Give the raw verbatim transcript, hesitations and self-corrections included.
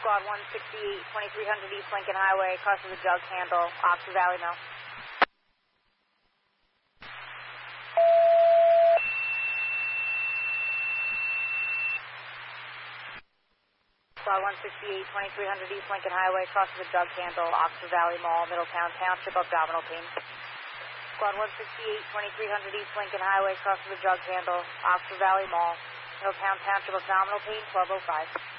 Squad one sixty-eight, twenty-three hundred East Lincoln Highway, across from the Jug Handle, Oxford Valley Mill. Squad one sixty-eight, twenty-three hundred East Lincoln Highway, across from the Jug Handle, Oxford Valley Mall, Middletown Township, abdominal pain. Squad one sixty-eight, twenty-three hundred East Lincoln Highway, across from the Jug Handle, Oxford Valley Mall, Middletown Township, abdominal pain, twelve oh five.